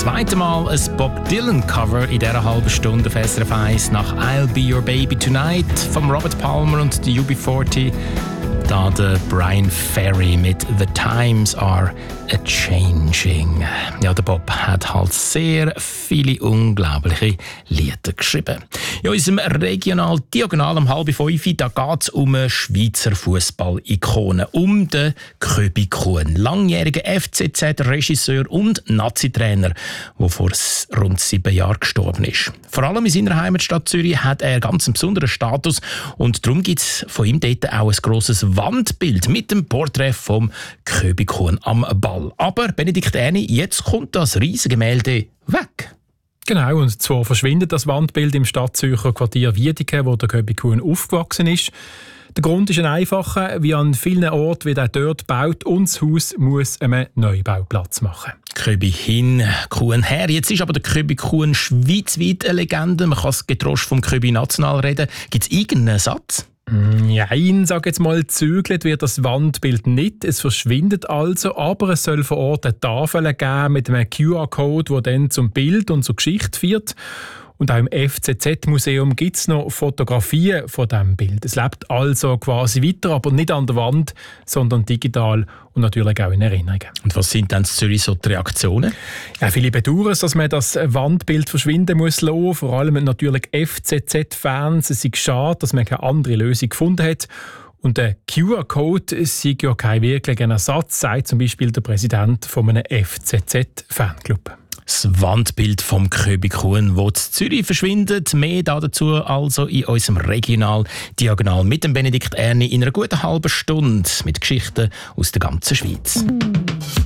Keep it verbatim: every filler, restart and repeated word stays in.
zweite Mal ein Bob Dylan-Cover in dieser halben Stunde auf S R F eins nach «I'll Be Your Baby Tonight» von Robert Palmer und der U B vierzig. Da der Brian Ferry mit «The Times Are A-Changing». Ja, der Bob hat halt sehr viele unglaubliche Lieder geschrieben. In unserem Regional Diagonal um halb fünf, da geht es um eine Schweizer Fußball-Ikone, um den Köbi Kuhn, langjähriger F C Z-Regisseur und Nazi-Trainer, der vor rund sieben Jahren gestorben ist. Vor allem in seiner Heimatstadt Zürich hat er ganz einen besonderen Status und darum gibt es von ihm dort auch ein grosses Wandbild mit dem Porträt vom Köbi Kuhn am Ball. Aber Benedikt Erni, jetzt kommt das riesige Gemälde weg. Genau, und zwar verschwindet das Wandbild im Stadtzürcher Quartier Wiedeke, wo der Köbi Kuhn aufgewachsen ist. Der Grund ist ein einfacher. Wie an vielen Orten wird er dort gebaut und das Haus muss einen Neubauplatz machen. Köbi hin, Kuhn her. Jetzt ist aber der Köbi Kuhn schweizweit eine Legende. Man kann es getrost vom Köbi National reden. Gibt es irgendeinen Satz? Nein, sag jetzt mal, zügelt wird das Wandbild nicht. Es verschwindet also, aber es soll vor Ort eine Tafel geben mit einem Q R-Code, der dann zum Bild und zur Geschichte führt. Und auch im F C Z-Museum gibt es noch Fotografien von diesem Bild. Es lebt also quasi weiter, aber nicht an der Wand, sondern digital und natürlich auch in Erinnerungen. Und was sind dann in Zürich so die Reaktionen? Ja, viele bedauern es, dass man das Wandbild verschwinden muss lassen. Vor allem natürlich F C Z-Fans. Es ist schade, dass man keine andere Lösung gefunden hat. Und der Q R-Code ist ja kein wirklicher Ersatz, sagt zum Beispiel der Präsident von einem F C Z-Fanclub. Das Wandbild vom Köbi Kuhn, das in Zürich verschwindet. Mehr dazu also in unserem Regional Diagonal mit dem Benedikt Erni in einer guten halben Stunde mit Geschichten aus der ganzen Schweiz.